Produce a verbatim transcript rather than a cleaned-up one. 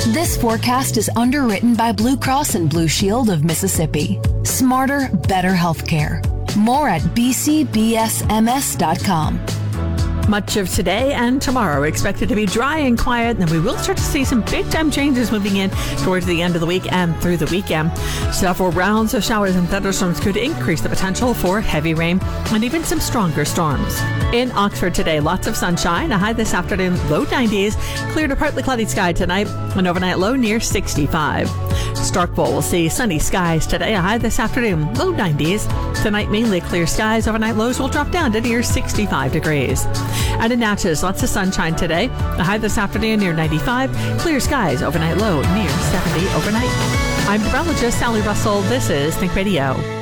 This forecast is underwritten by Blue Cross and Blue Shield of Mississippi. Smarter, better healthcare. More at b c b s m s dot com. Much of today and tomorrow expected to be dry and quiet, and we will start to see some big-time changes moving in towards the end of the week and through the weekend. Several rounds of showers and thunderstorms could increase the potential for heavy rain and even some stronger storms. In Oxford today, lots of sunshine, a high this afternoon, low nineties, clear to partly cloudy sky tonight, an overnight low near sixty-five. Starkville will see sunny skies today, a high this afternoon, low nineties. Tonight, mainly clear skies, overnight lows will drop down to near sixty-five degrees. And in Natchez, lots of sunshine today, a high this afternoon near ninety-five, clear skies, overnight low near seventy overnight. I'm meteorologist Sally Russell. This is Think Radio.